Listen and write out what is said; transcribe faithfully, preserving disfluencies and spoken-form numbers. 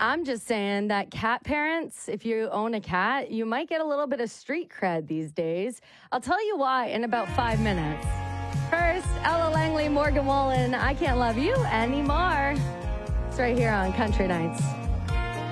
I'm just saying that cat parents, if you own a cat, you might get a little bit of street cred these days. I'll tell you why in about five minutes. First, Ella Langley, Morgan Wallen, I Can't Love You Anymore. It's right here on Country Nights.